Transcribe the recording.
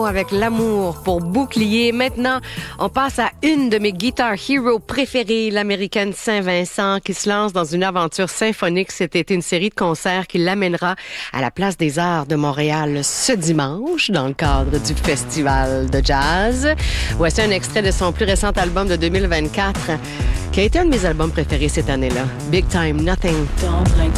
avec l'amour pour bouclier. Maintenant, on passe à une de mes Guitar Hero préférées, l'américaine Saint-Vincent, qui se lance dans une aventure symphonique cet été, une série de concerts qui l'amènera à la Place des Arts de Montréal ce dimanche, dans le cadre du Festival de jazz. Voici un extrait de son plus récent album de 2024, qui a été un de mes albums préférés cette année-là, Big Time Nothing.